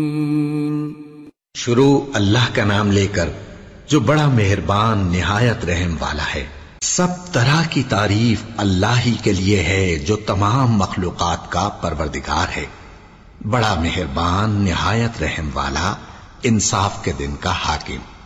शुरू अल्लाह का नाम लेकर जो बड़ा मेहरबान निहायत रहम वाला है। सब तरह की तारीफ अल्लाह ही के लिए है जो तमाम मखलूकात का परवरदिगार है, बड़ा मेहरबान निहायत रहम वाला, इंसाफ के दिन का हाकिम।